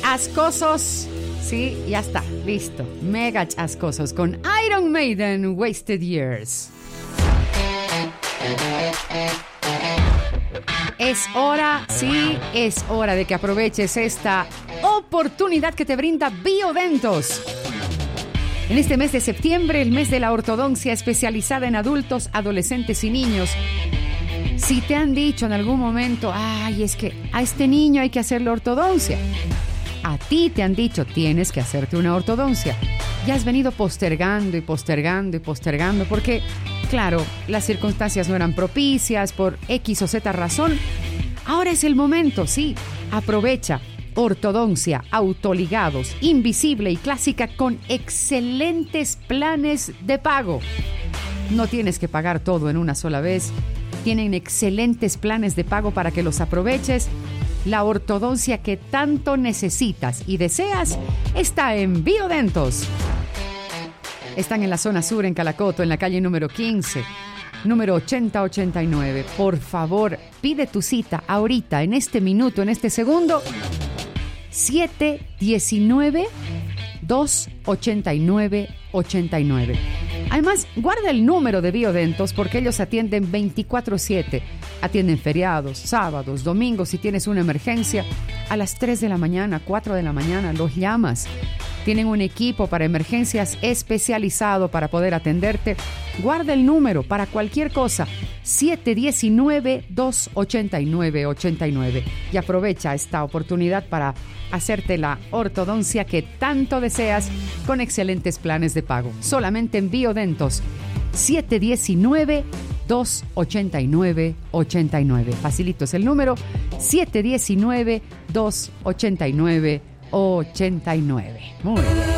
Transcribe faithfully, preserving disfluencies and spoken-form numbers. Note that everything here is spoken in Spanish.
chascosos. Sí, ya está, listo. Mega chascosos con Iron Maiden, Wasted Years. Es hora, sí, es hora de que aproveches esta oportunidad que te brinda Biodentos. En este mes de septiembre, el mes de la ortodoncia especializada en adultos, adolescentes y niños. Si te han dicho en algún momento, ay, es que a este niño hay que hacerle ortodoncia. A ti te han dicho, tienes que hacerte una ortodoncia. Ya has venido postergando y postergando y postergando porque, claro, las circunstancias no eran propicias por X o Z razón. Ahora es el momento, sí. Aprovecha. Ortodoncia, autoligados, invisible y clásica con excelentes planes de pago. No tienes que pagar todo en una sola vez. Tienen excelentes planes de pago para que los aproveches. La ortodoncia que tanto necesitas y deseas está en Biodentos. Están en la zona sur, en Calacoto, en la calle número quince, número ochenta ochenta y nueve. Por favor, pide tu cita ahorita, en este minuto, en este segundo. siete uno nueve, dos ocho nueve, ocho nueve. Además, guarda el número de Biodentos porque ellos atienden veinticuatro siete. Atienden feriados, sábados, domingos. Si tienes una emergencia, a las tres de la mañana, cuatro de la mañana, los llamas. Tienen un equipo para emergencias especializado para poder atenderte. Guarda el número para cualquier cosa. siete uno nueve, dos ocho nueve, ocho nueve. Y aprovecha esta oportunidad para hacerte la ortodoncia que tanto deseas con excelentes planes de pago. Solamente en Biodentos. siete uno nueve, dos ocho nueve, ocho nueve. Facilito es el número. siete uno nueve, dos ocho nueve, ocho nueve. Muy bien.